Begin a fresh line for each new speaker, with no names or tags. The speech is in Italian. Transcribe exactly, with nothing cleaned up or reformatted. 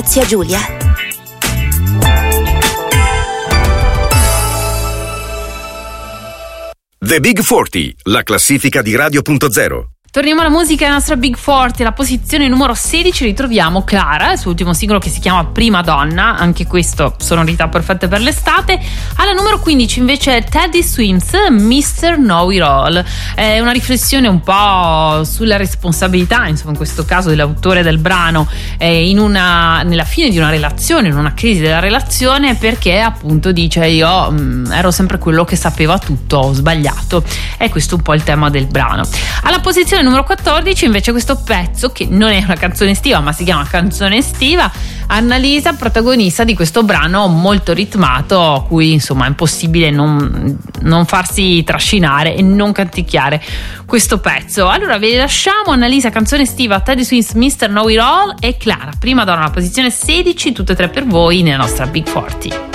Zia Giulia.
The Big quaranta, la classifica di Radio punto zero.
Torniamo alla musica, la nostra Big quaranta, la posizione numero sedici ritroviamo Clara, il suo ultimo singolo che si chiama Prima Donna, anche questo sonorità perfette per l'estate. Alla numero quindici invece Teddy Swims, mister Know It All, è una riflessione un po' sulla responsabilità, insomma in questo caso dell'autore del brano, eh, in una, nella fine di una relazione, in una crisi della relazione, perché appunto dice io mh, ero sempre quello che sapeva tutto, ho sbagliato, e questo è un po' il tema del brano. Alla posizione numero quattordici invece questo pezzo, che non è una canzone estiva ma si chiama Canzone Estiva, Annalisa, protagonista di questo brano molto ritmato, a cui insomma è impossibile non, non farsi trascinare e non canticchiare questo pezzo. Allora vi lasciamo Annalisa, Canzone Estiva, Teddy Swims, mister Know It All e Clara, Prima Donna, alla posizione sedici, tutte e tre per voi nella nostra Big quaranta.